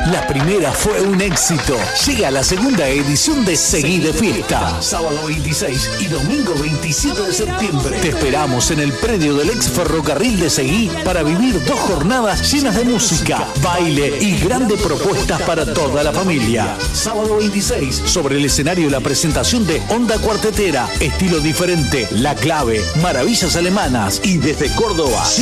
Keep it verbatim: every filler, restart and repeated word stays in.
La primera fue un éxito. Llega la segunda edición de Seguí de Fiesta. Sábado veintiséis y domingo veintisiete de septiembre. Te esperamos en el predio del ex ferrocarril de Seguí para vivir dos jornadas llenas de música, baile y grandes propuestas para toda la familia. Sábado veintiséis. Sobre el escenario la presentación de Onda Cuartetera, estilo diferente, La Clave, Maravillas Alemanas y desde Córdoba.